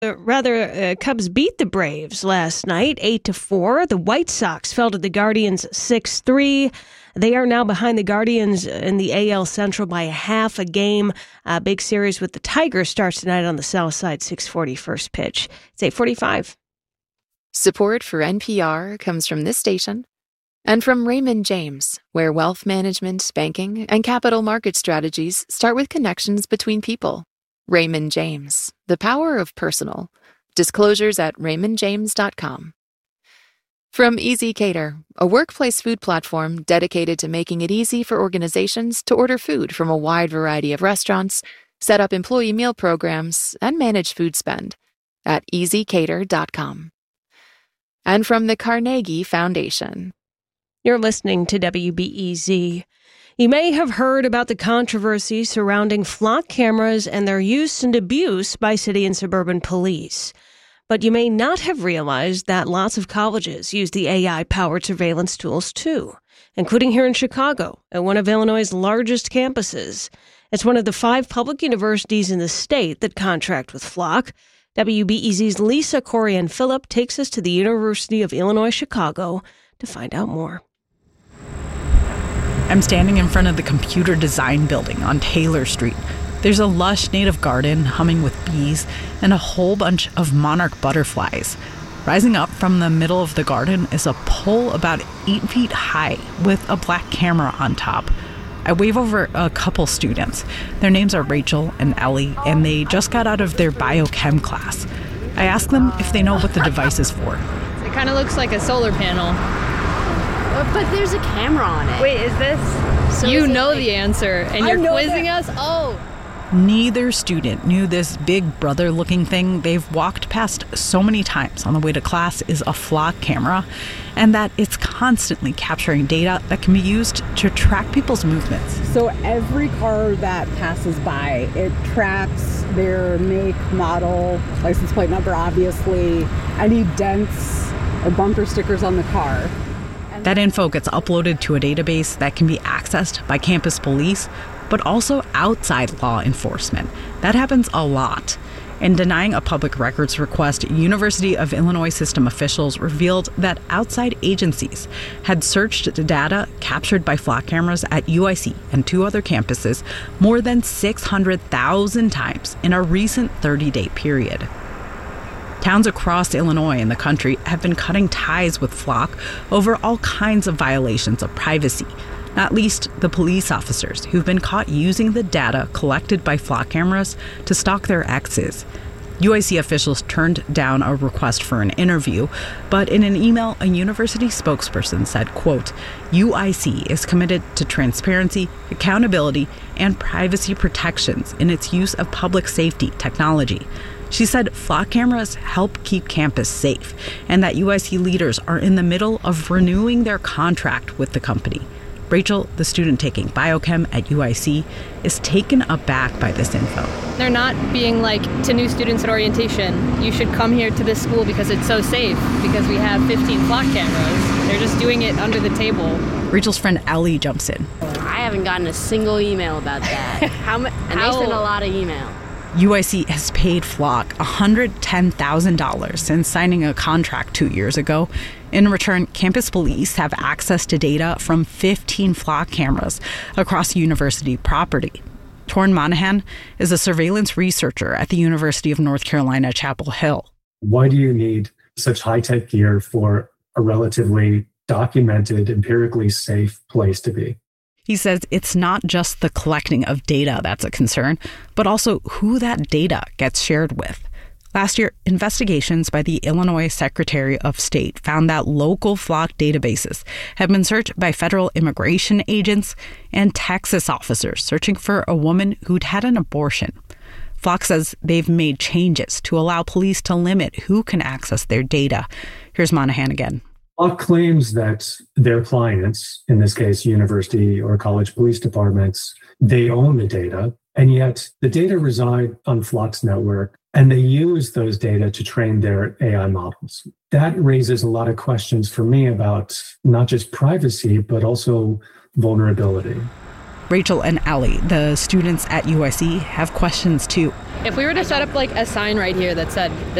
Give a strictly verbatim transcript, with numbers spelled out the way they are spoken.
Uh, rather, uh, Cubs beat the Braves last night, eight to four. The White Sox fell to the Guardians six three. They are now behind the Guardians in the A L Central by a half a game. Uh, big series with the Tigers starts tonight on the South Side, six forty first pitch. It's eight forty-five. Support for N P R comes from this station and from Raymond James, where wealth management, banking, and capital market strategies start with connections between people. Raymond James, the power of personal. Disclosures at raymond james dot com. From Easy Cater, a workplace food platform dedicated to making it easy for organizations to order food from a wide variety of restaurants, set up employee meal programs, and manage food spend at easy cater dot com. And from the Carnegie Foundation. You're listening to W B E Z. You may have heard about the controversy surrounding flock cameras and their use and abuse by city and suburban police. But you may not have realized that lots of colleges use the A I-powered surveillance tools too, including here in Chicago at one of Illinois' largest campuses. It's one of the five public universities in the state that contract with Flock. W B E Z's Lisa Corian-Phillip takes us to the University of Illinois Chicago to find out more. I'm standing in front of the Computer Design Building on Taylor Street. There's a lush native garden humming with bees and a whole bunch of monarch butterflies. Rising up from the middle of the garden is a pole about eight feet high with a black camera on top. I wave over a couple students. Their names are Rachel and Ellie, and they just got out of their biochem class. I ask them if they know what the device is for. It kind of looks like a solar panel. But there's a camera on it. Wait, is this? So you is know like, the answer, and you're quizzing that. us? Oh. Neither student knew this big brother-looking thing they've walked past so many times on the way to class is a Flock camera, and that it's constantly capturing data that can be used to track people's movements. So every car that passes by, it tracks their make, model, license plate number, obviously, any dents or bumper stickers on the car. That info gets uploaded to a database that can be accessed by campus police, but also outside law enforcement. That happens a lot. In denying a public records request, University of Illinois system officials revealed that outside agencies had searched data captured by Flock cameras at U I C and two other campuses more than six hundred thousand times in a recent thirty-day period. Towns across Illinois and the country have been cutting ties with Flock over all kinds of violations of privacy, not least the police officers who've been caught using the data collected by Flock cameras to stalk their exes. U I C officials turned down a request for an interview, but in an email, a university spokesperson said, quote, U I C is committed to transparency, accountability, and privacy protections in its use of public safety technology. She said Flock cameras help keep campus safe, and that U I C leaders are in the middle of renewing their contract with the company. Rachel, the student taking biochem at U I C, is taken aback by this info. They're not being like to new students at orientation, you should come here to this school because it's so safe, because we have fifteen Flock cameras. They're just doing it under the table. Rachel's friend Ellie jumps in. I haven't gotten a single email about that. How ma- And How? they sent a lot of email. U I C has paid Flock one hundred ten thousand dollars since signing a contract two years ago. In return, campus police have access to data from fifteen Flock cameras across university property. Torn Monahan is a surveillance researcher at the University of North Carolina, Chapel Hill. Why do you need such high-tech gear for a relatively documented, empirically safe place to be? He says it's not just the collecting of data that's a concern, but also who that data gets shared with. Last year, investigations by the Illinois Secretary of State found that local Flock databases have been searched by federal immigration agents and Texas officers searching for a woman who'd had an abortion. Flock says they've made changes to allow police to limit who can access their data. Here's Monahan again. Flock claims that their clients, in this case, university or college police departments, they own the data, and yet the data reside on Flock's network, and they use those data to train their A I models. That raises a lot of questions for me about not just privacy, but also vulnerability. Rachel and Allie, the students at U I C, have questions too. If we were to set up like a sign right here that said,